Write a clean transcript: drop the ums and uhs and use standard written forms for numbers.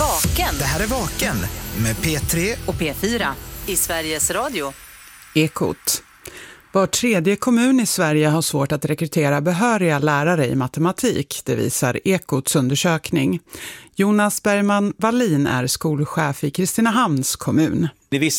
Vaken. Det här är Vaken med P3 och P4 i Sveriges Radio. Ekot. Var tredje kommun i Sverige har svårt att rekrytera behöriga lärare i matematik, det visar Ekots undersökning. Jonas Bergman Wallin är skolchef i Kristinehamns kommun. I vissa